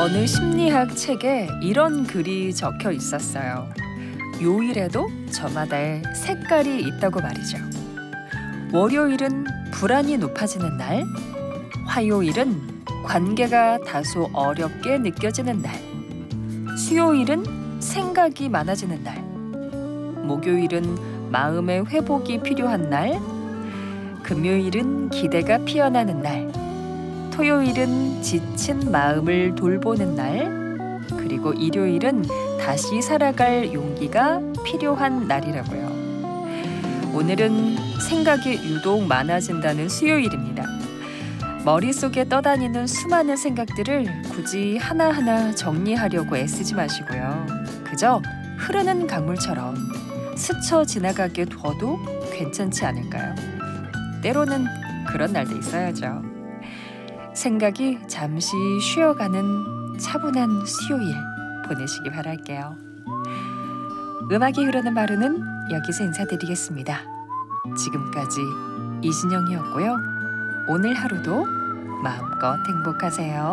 어느 심리학 책에 이런 글이 적혀 있었어요. 요일에도 저마다의 색깔이 있다고 말이죠. 월요일은 불안이 높아지는 날, 화요일은 관계가 다소 어렵게 느껴지는 날, 수요일은 생각이 많아지는 날, 목요일은 마음의 회복이 필요한 날, 금요일은 기대가 피어나는 날, 토요일은 지친 마음을 돌보는 날, 그리고 일요일은 다시 살아갈 용기가 필요한 날이라고요. 오늘은 생각이 유독 많아진다는 수요일입니다. 머릿속에 떠다니는 수많은 생각들을 굳이 하나하나 정리하려고 애쓰지 마시고요. 그저 흐르는 강물처럼 스쳐 지나가게 둬도 괜찮지 않을까요? 때로는 그런 날도 있어야죠. 생각이 잠시 쉬어가는 차분한 수요일 보내시기 바랄게요. 음악이 흐르는 마루는 여기서 인사드리겠습니다. 지금까지 이진영이었고요. 오늘 하루도 마음껏 행복하세요.